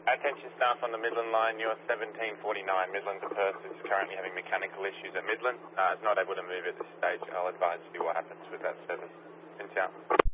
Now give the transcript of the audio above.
Attention staff on the Midland line, you're 1749. Midland to Perth is currently having mechanical issues at Midland. It's not able to move at this stage. I'll advise you what happens with that service. Since out.